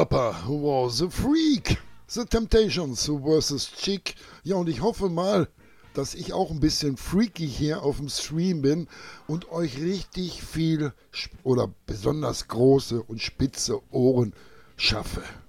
Papa Who Was a Freak. The Temptations vs. Chic. Ja, und ich hoffe mal, dass ich auch ein bisschen freaky hier auf dem Stream bin und euch richtig viel oder besonders große und spitze Ohren schaffe.